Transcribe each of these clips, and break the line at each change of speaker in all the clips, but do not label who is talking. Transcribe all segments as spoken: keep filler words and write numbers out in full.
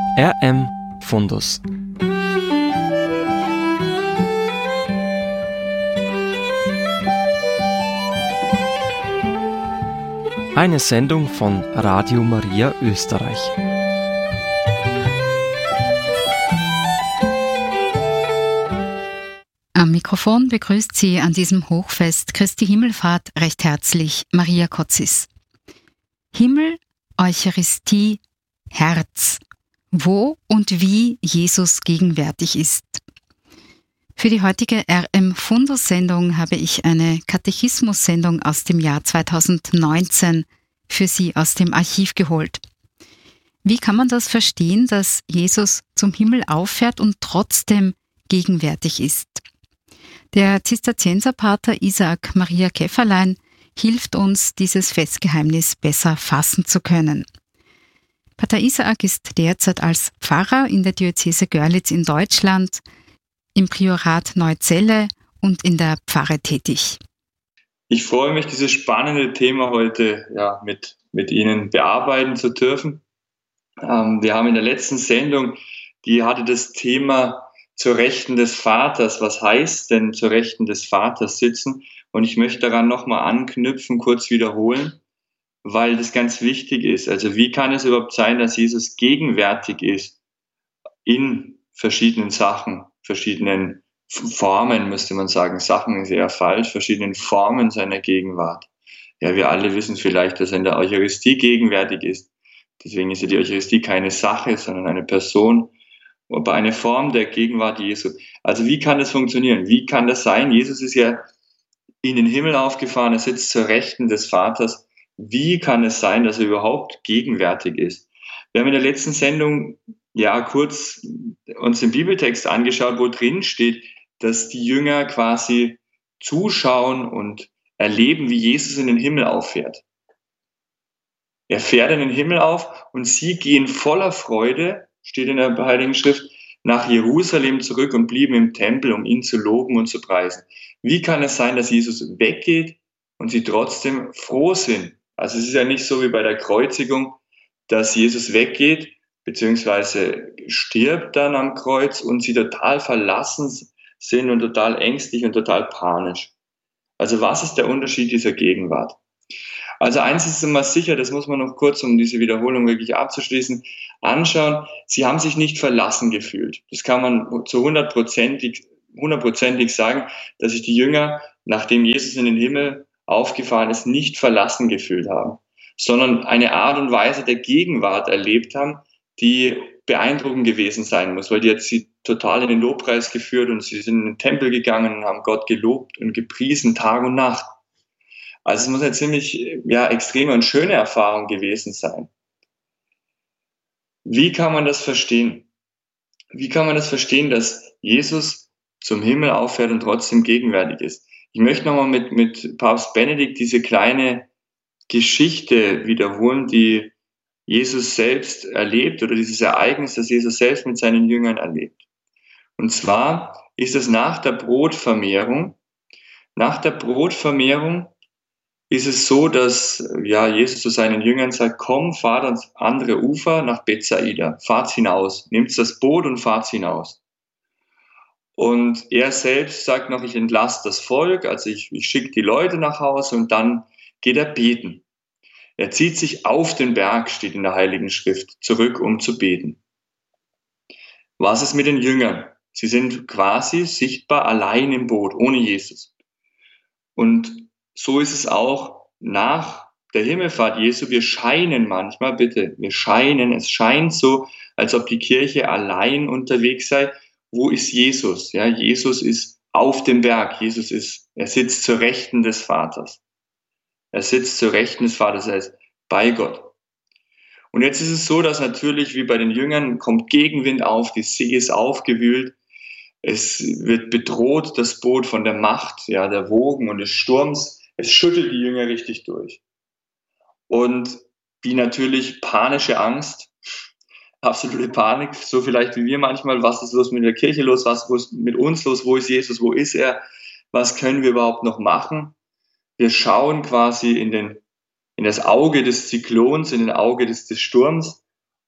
R M Fundus. Eine Sendung von Radio Maria Österreich.
Am Mikrofon begrüßt Sie an diesem Hochfest Christi Himmelfahrt recht herzlich Maria Kotzis. Himmel, Eucharistie, Herz. Wo und wie Jesus gegenwärtig ist. Für die heutige R M Fundus-Sendung habe ich eine Katechismus-Sendung aus dem Jahr zweitausendneunzehn für Sie aus dem Archiv geholt. Wie kann man das verstehen, dass Jesus zum Himmel auffährt und trotzdem gegenwärtig ist? Der Zisterzienserpater Isaac Maria Käferlein hilft uns, dieses Festgeheimnis besser fassen zu können. Pater Isaac ist derzeit als Pfarrer in der Diözese Görlitz in Deutschland, im Priorat Neuzelle und in der Pfarre tätig.
Ich freue mich, dieses spannende Thema heute ja, mit, mit Ihnen bearbeiten zu dürfen. Ähm, wir haben in der letzten Sendung, die hatte das Thema zur Rechten des Vaters. Was heißt denn zur Rechten des Vaters sitzen? Und ich möchte daran nochmal anknüpfen, kurz wiederholen, weil das ganz wichtig ist. Also wie kann es überhaupt sein, dass Jesus gegenwärtig ist in verschiedenen Sachen, verschiedenen Formen, müsste man sagen. Sachen ist eher falsch, verschiedenen Formen seiner Gegenwart. Ja, wir alle wissen vielleicht, dass er in der Eucharistie gegenwärtig ist. Deswegen ist ja die Eucharistie keine Sache, sondern eine Person, aber eine Form der Gegenwart Jesu. Also wie kann das funktionieren? Wie kann das sein? Jesus ist ja in den Himmel aufgefahren, er sitzt zur Rechten des Vaters. Wie kann es sein, dass er überhaupt gegenwärtig ist? Wir haben in der letzten Sendung ja kurz uns den Bibeltext angeschaut, wo drin steht, dass die Jünger quasi zuschauen und erleben, wie Jesus in den Himmel auffährt. Er fährt in den Himmel auf und sie gehen voller Freude, steht in der Heiligen Schrift, nach Jerusalem zurück und blieben im Tempel, um ihn zu loben und zu preisen. Wie kann es sein, dass Jesus weggeht und sie trotzdem froh sind? Also es ist ja nicht so wie bei der Kreuzigung, dass Jesus weggeht, beziehungsweise stirbt dann am Kreuz und sie total verlassen sind und total ängstlich und total panisch. Also was ist der Unterschied dieser Gegenwart? Also eins ist immer sicher, das muss man noch kurz, um diese Wiederholung wirklich abzuschließen, anschauen. Sie haben sich nicht verlassen gefühlt. Das kann man zu hundertprozentig, hundertprozentig sagen, dass sich die Jünger, nachdem Jesus in den Himmel aufgefahren ist, nicht verlassen gefühlt haben, sondern eine Art und Weise der Gegenwart erlebt haben, die beeindruckend gewesen sein muss, weil die hat sie total in den Lobpreis geführt und sie sind in den Tempel gegangen und haben Gott gelobt und gepriesen, Tag und Nacht. Also es muss eine ziemlich ja, extreme und schöne Erfahrung gewesen sein. Wie kann man das verstehen? Wie kann man das verstehen, dass Jesus zum Himmel auffährt und trotzdem gegenwärtig ist? Ich möchte nochmal mit, mit Papst Benedikt diese kleine Geschichte wiederholen, die Jesus selbst erlebt oder dieses Ereignis, das Jesus selbst mit seinen Jüngern erlebt. Und zwar ist es nach der Brotvermehrung. Nach der Brotvermehrung ist es so, dass ja, Jesus zu seinen Jüngern sagt, komm, fahrt ans andere Ufer nach Bethsaida, fahrt hinaus, nehmt das Boot und fahrt hinaus. Und er selbst sagt noch, ich entlasse das Volk, also ich, ich schicke die Leute nach Hause und dann geht er beten. Er zieht sich auf den Berg, steht in der Heiligen Schrift, zurück, um zu beten. Was ist mit den Jüngern? Sie sind quasi sichtbar allein im Boot, ohne Jesus. Und so ist es auch nach der Himmelfahrt Jesu. Wir scheinen manchmal, bitte, wir scheinen, es scheint so, als ob die Kirche allein unterwegs sei. Wo ist Jesus? Ja, Jesus ist auf dem Berg. Jesus ist, er sitzt zur Rechten des Vaters. Er sitzt zur Rechten des Vaters, er ist bei Gott. Und jetzt ist es so, dass natürlich, wie bei den Jüngern, kommt Gegenwind auf, die See ist aufgewühlt. Es wird bedroht, das Boot von der Macht, ja, der Wogen und des Sturms. Es schüttelt die Jünger richtig durch. Und die natürlich panische Angst, absolute Panik, so vielleicht wie wir manchmal, was ist los mit der Kirche los, was ist mit uns los, wo ist Jesus, wo ist er, was können wir überhaupt noch machen? Wir schauen quasi in, den, in das Auge des Zyklons, in das Auge des, des Sturms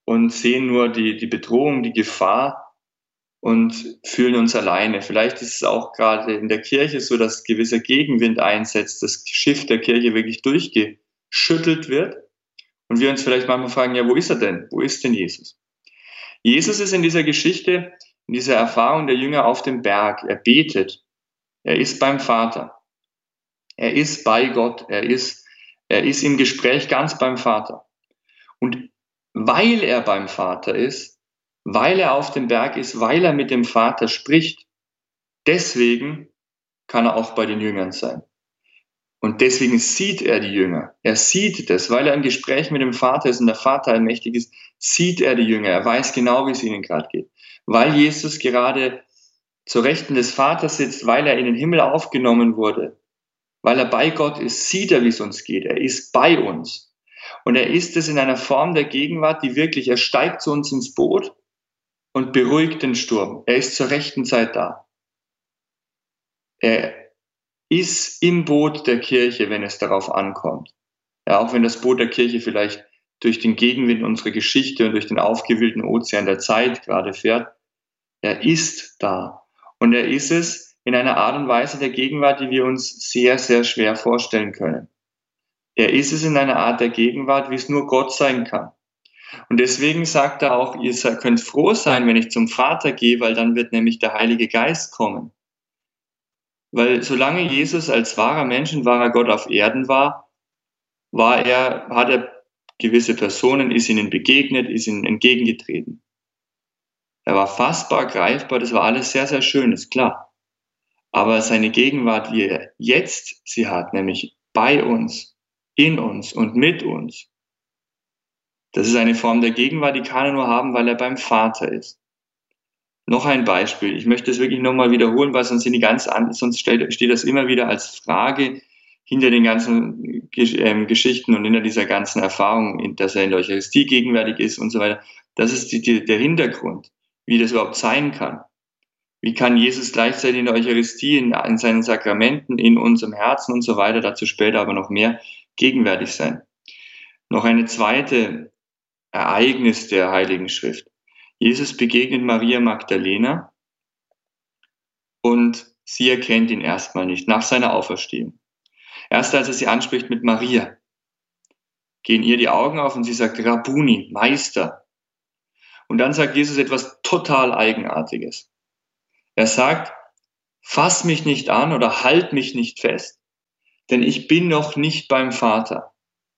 und sehen nur die, die Bedrohung, die Gefahr und fühlen uns alleine. Vielleicht ist es auch gerade in der Kirche so, dass gewisser Gegenwind einsetzt, das Schiff der Kirche wirklich durchgeschüttelt wird und wir uns vielleicht manchmal fragen, ja, wo ist er denn? Wo ist denn Jesus? Jesus ist in dieser Geschichte, in dieser Erfahrung der Jünger auf dem Berg. Er betet. Er ist beim Vater. Er ist bei Gott. Er ist, er ist im Gespräch ganz beim Vater. Und weil er beim Vater ist, weil er auf dem Berg ist, weil er mit dem Vater spricht, deswegen kann er auch bei den Jüngern sein. Und deswegen sieht er die Jünger. Er sieht das, weil er im Gespräch mit dem Vater ist und der Vater allmächtig ist, sieht er die Jünger. Er weiß genau, wie es ihnen gerade geht. Weil Jesus gerade zur Rechten des Vaters sitzt, weil er in den Himmel aufgenommen wurde, weil er bei Gott ist, sieht er, wie es uns geht. Er ist bei uns. Und er ist es in einer Form der Gegenwart, die wirklich, er steigt zu uns ins Boot und beruhigt den Sturm. Er ist zur rechten Zeit da. Er ist im Boot der Kirche, wenn es darauf ankommt. Ja, auch wenn das Boot der Kirche vielleicht durch den Gegenwind unserer Geschichte und durch den aufgewühlten Ozean der Zeit gerade fährt. Er ist da. Und er ist es in einer Art und Weise der Gegenwart, die wir uns sehr, sehr schwer vorstellen können. Er ist es in einer Art der Gegenwart, wie es nur Gott sein kann. Und deswegen sagt er auch, ihr könnt froh sein, wenn ich zum Vater gehe, weil dann wird nämlich der Heilige Geist kommen. Weil solange Jesus als wahrer Mensch und wahrer Gott auf Erden war, war er, hat er gewisse Personen, ist ihnen begegnet, ist ihnen entgegengetreten. Er war fassbar, greifbar, das war alles sehr, sehr schön, ist klar. Aber seine Gegenwart, wie er jetzt sie hat, nämlich bei uns, in uns und mit uns, das ist eine Form der Gegenwart, die kann er nur haben, weil er beim Vater ist. Noch ein Beispiel. Ich möchte es wirklich nochmal wiederholen, weil sonst sind die ganz an, sonst steht, steht das immer wieder als Frage hinter den ganzen ähm, Geschichten und hinter dieser ganzen Erfahrung, dass er in der Eucharistie gegenwärtig ist und so weiter. Das ist die, die, der Hintergrund, wie das überhaupt sein kann. Wie kann Jesus gleichzeitig in der Eucharistie, in, in seinen Sakramenten, in unserem Herzen und so weiter, dazu später aber noch mehr, gegenwärtig sein? Noch eine zweite Ereignis der Heiligen Schrift. Jesus begegnet Maria Magdalena und sie erkennt ihn erstmal nicht, nach seiner Auferstehung. Erst als er sie anspricht mit Maria, gehen ihr die Augen auf und sie sagt, Rabbuni, Meister. Und dann sagt Jesus etwas total Eigenartiges. Er sagt, fass mich nicht an oder halt mich nicht fest, denn ich bin noch nicht beim Vater.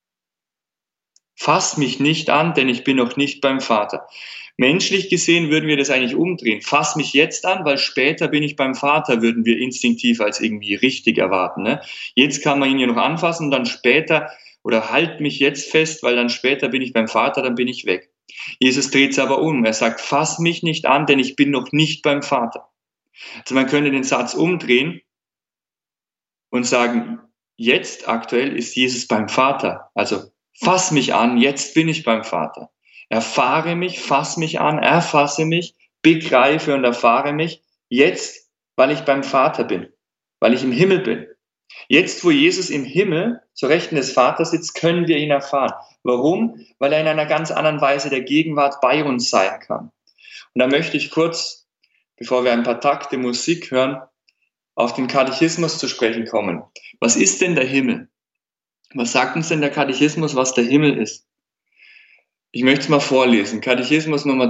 Fass mich nicht an, denn ich bin noch nicht beim Vater. Menschlich gesehen würden wir das eigentlich umdrehen. Fass mich jetzt an, weil später bin ich beim Vater, würden wir instinktiv als irgendwie richtig erwarten. Ne? Jetzt kann man ihn ja noch anfassen, dann später, oder halt mich jetzt fest, weil dann später bin ich beim Vater, dann bin ich weg. Jesus dreht es aber um. Er sagt, fass mich nicht an, denn ich bin noch nicht beim Vater. Also man könnte den Satz umdrehen und sagen, jetzt aktuell ist Jesus beim Vater. Also fass mich an, jetzt bin ich beim Vater. Erfahre mich, fass mich an, erfasse mich, begreife und erfahre mich jetzt, weil ich beim Vater bin, weil ich im Himmel bin. Jetzt, wo Jesus im Himmel zur Rechten des Vaters sitzt, können wir ihn erfahren. Warum? Weil er in einer ganz anderen Weise der Gegenwart bei uns sein kann. Und da möchte ich kurz, bevor wir ein paar Takte Musik hören, auf den Katechismus zu sprechen kommen. Was ist denn der Himmel? Was sagt uns denn der Katechismus, was der Himmel ist? Ich möchte es mal vorlesen. Katechismus Nummer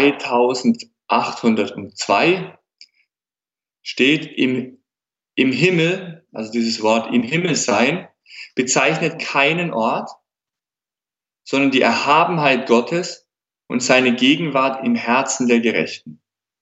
zweitausendachthundertzwei steht, im, im Himmel, also dieses Wort im Himmel sein, bezeichnet keinen Ort, sondern die Erhabenheit Gottes und seine Gegenwart im Herzen der Gerechten.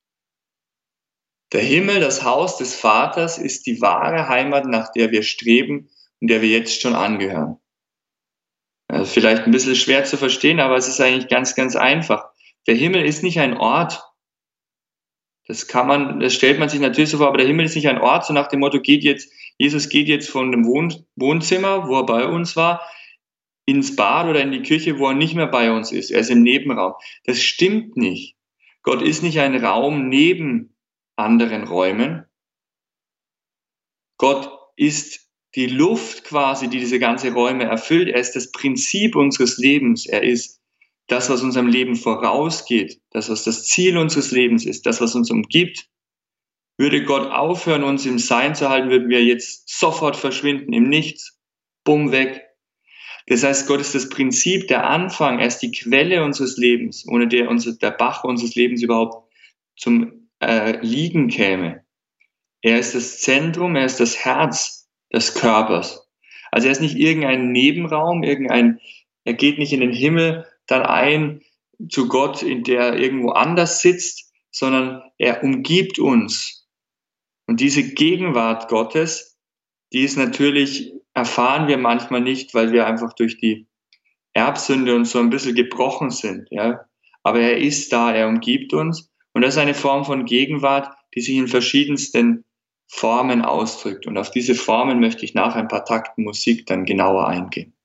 Der Himmel, das Haus des Vaters, ist die wahre Heimat, nach der wir streben und der wir jetzt schon angehören. Also vielleicht ein bisschen schwer zu verstehen, aber es ist eigentlich ganz, ganz einfach. Der Himmel ist nicht ein Ort. Das kann man, das stellt man sich natürlich so vor, aber der Himmel ist nicht ein Ort, so nach dem Motto, geht jetzt, Jesus geht jetzt von dem Wohn, Wohnzimmer, wo er bei uns war, ins Bad oder in die Küche, wo er nicht mehr bei uns ist. Er ist im Nebenraum. Das stimmt nicht. Gott ist nicht ein Raum neben anderen Räumen. Gott ist die Luft quasi, die diese ganze Räume erfüllt. Er ist das Prinzip unseres Lebens. Er ist das, was unserem Leben vorausgeht, das, was das Ziel unseres Lebens ist, das, was uns umgibt, würde Gott aufhören, uns im Sein zu halten, würden wir jetzt sofort verschwinden, im Nichts, bumm, weg. Das heißt, Gott ist das Prinzip, der Anfang, er ist die Quelle unseres Lebens, ohne der unser, der Bach unseres Lebens überhaupt zum äh, Liegen käme. Er ist das Zentrum, er ist das Herz des Körpers. Also er ist nicht irgendein Nebenraum, irgendein, er geht nicht in den Himmel dann ein zu Gott, in der er irgendwo anders sitzt, sondern er umgibt uns. Und diese Gegenwart Gottes, die ist natürlich, erfahren wir manchmal nicht, weil wir einfach durch die Erbsünde und so ein bisschen gebrochen sind. Ja? Aber er ist da, er umgibt uns. Und das ist eine Form von Gegenwart, die sich in verschiedensten Formen ausdrückt. Und auf diese Formen möchte ich nach ein paar Takten Musik dann genauer eingehen.